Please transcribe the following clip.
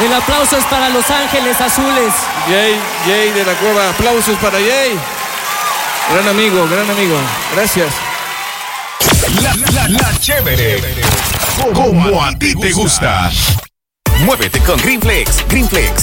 El aplauso es para Los Ángeles Azules. Jay de la Cueva. Aplausos para Jay. Gran amigo. Gracias. La chévere. Como a ti te gusta. Muévete con Green Flex. Green Flex,